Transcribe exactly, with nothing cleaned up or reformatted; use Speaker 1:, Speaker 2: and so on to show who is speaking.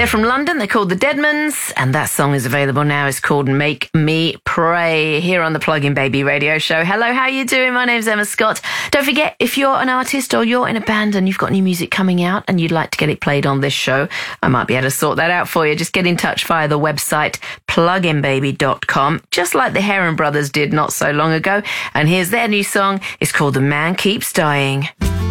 Speaker 1: They're from London. They're called the Deadmans, and that song is available now. It's called Make Me Pray here on the Plug-in Baby radio show. Hello, how are you doing? My name's Emma Scott. Don't forget, if you're an artist or you're in a band and you've got new music coming out and you'd like to get it played on this show, I might be able to sort that out for you. Just get in touch via the website plug in baby dot com, just like the Heron Brothers did not so long ago. And here's their new song. It's called The Man Keeps Dying.